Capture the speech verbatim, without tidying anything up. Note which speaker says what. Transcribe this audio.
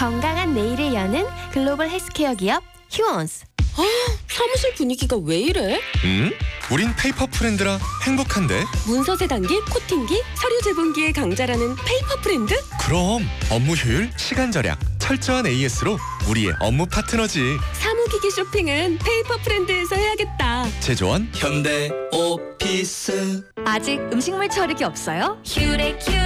Speaker 1: 건강한 내일을 여는 글로벌 헬스케어 기업 휴원스.
Speaker 2: 아, 사무실 분위기가 왜 이래?
Speaker 3: 음? 우린 페이퍼 프렌드라 행복한데?
Speaker 2: 문서 세단기, 코팅기, 서류 제본기의 강자라는 페이퍼 프렌드?
Speaker 3: 그럼 업무 효율, 시간 절약, 철저한 에이에스로 우리의 업무 파트너지.
Speaker 2: 사무기기 쇼핑은 페이퍼 프렌드에서 해야겠다.
Speaker 3: 제조원
Speaker 4: 현대 오피스.
Speaker 5: 아직 음식물 처리기 없어요?
Speaker 1: 큐레큐